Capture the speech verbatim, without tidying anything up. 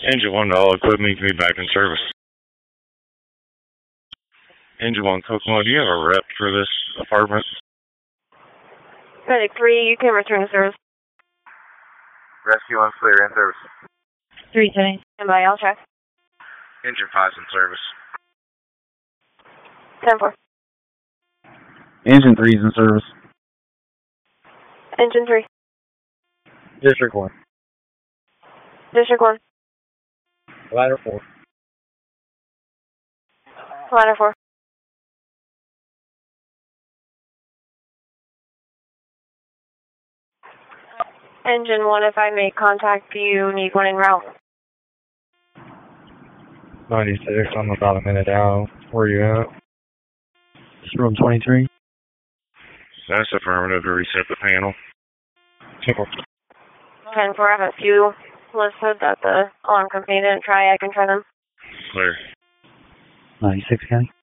Engine one to all equipment can be back in service. Engine one, Kokomo, do you have a rep for this apartment? Medic three, you can return to service. Rescue one, clear in service. three ten. And by I'll check. Engine five's in service. ten four. Engine three's in service. Engine three. District one. District one. Ladder four. Ladder four. Engine one, if I make contact, do you need one en route? ninety-six, I'm about a minute out. Where are you at? It's room twenty-three. That's affirmative to reset the panel. ten four. ten four, I have a few listed that the alarm company didn't try. I can try them. Clear. ninety-six, County.